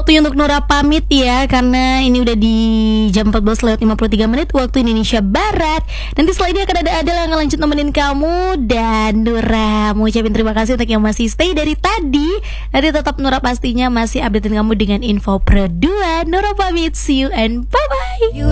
waktunya untuk Nora pamit ya, karena ini udah di jam 14:53 waktu Indonesia Barat. Nanti setelah ini akan ada Adele yang akan lanjut nemenin kamu. Dan Nora mau ucapin terima kasih untuk yang masih stay dari tadi. Nanti tetap Nora pastinya masih updatein kamu dengan info per 2. Nora pamit, see you and bye-bye.